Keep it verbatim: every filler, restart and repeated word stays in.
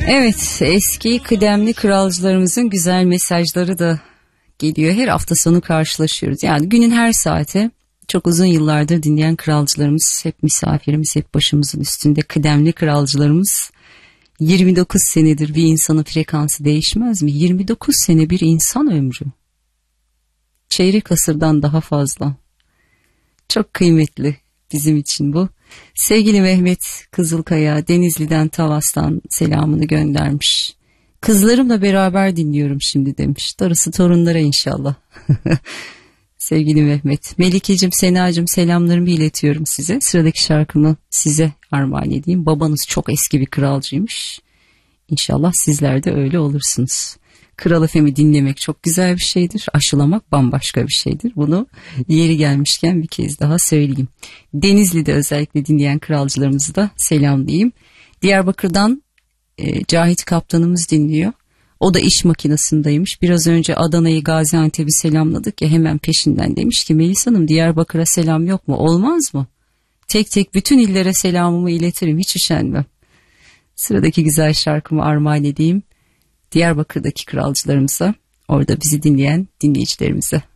Evet, eski kıdemli kralcılarımızın güzel mesajları da geliyor. Her hafta sonu karşılaşıyoruz. Yani günün her saati çok uzun yıllardır dinleyen kralcılarımız hep misafirimiz, hep başımızın üstünde kıdemli kralcılarımız. yirmi dokuz senedir bir insanın frekansı değişmez mi? yirmi dokuz sene bir insan ömrü. Çeyrek asırdan daha fazla. Çok kıymetli bizim için bu. Sevgili Mehmet Kızılkaya Denizli'den Tavas'tan selamını göndermiş. Kızlarımla beraber dinliyorum şimdi demiş. Darısı torunlara inşallah. Sevgili Mehmet. Melikeciğim, Senacığım selamlarımı iletiyorum size. Sıradaki şarkımı size armağan edeyim. Babanız çok eski bir kralcıymış. İnşallah sizler de öyle olursunuz. Kral F M'i dinlemek çok güzel bir şeydir. Aşılamak bambaşka bir şeydir. Bunu yeri gelmişken bir kez daha söyleyeyim. Denizli'de özellikle dinleyen kralcılarımızı da selamlayayım. Diyarbakır'dan e, Cahit Kaptanımız dinliyor. O da iş makinesindeymiş. Biraz önce Adana'yı, Gaziantep'i selamladık ya, hemen peşinden demiş ki Melis Hanım, Diyarbakır'a selam yok mu? Olmaz mı? Tek tek bütün illere selamımı iletirim, hiç üşenmem. Sıradaki güzel şarkımı armağan edeyim Diyarbakır'daki kralcılarımıza, orada bizi dinleyen dinleyicilerimize.